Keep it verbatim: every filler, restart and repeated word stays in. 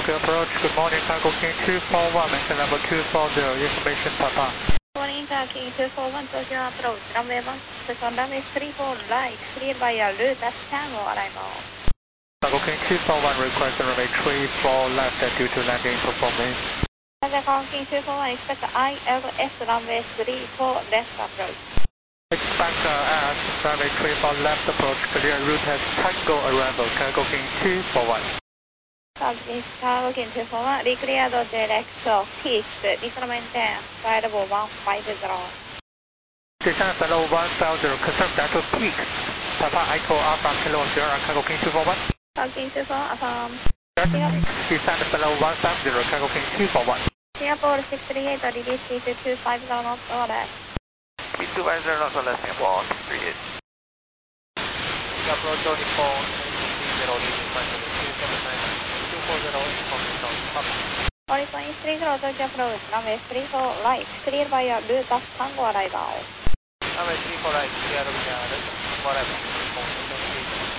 Tokyo approach, good morning, cargo king two four one, maintain level two four zero, information Papa. Morning, King two four one, Tokyo approach, runway one six one, runway three four right, cleared by your route, that's Tango arrival. Cargo king two four one, request runway three four left due to landing performance. Cargo king two four one, expect I L S runway three four left approach. Expect uh, as runway three four left approach, clear route has Tango arrival, cargo king two four one. Cargo king two four one, declared direct to peaks, return maintain, flight level one five zero. Descent level one five zero, confirm that to peaks. Papa Echo Alpha Kilo Sierra, cargo king two four one. Cargo king two four one, affirm. Descent level one five zero, cargo king two four one. Singapore six three eight, release speed two five zero knots or less. Speed two five zero knots or less, Singapore six three eight. Singapore Johnny four, three zero, two seven nine nine, two four zero, information, public. Morning point three zero, Tokyo approach, runway three four right, cleared by your route, that's Tango arrival. Runway three four right, cleared by your route, Tango arrival.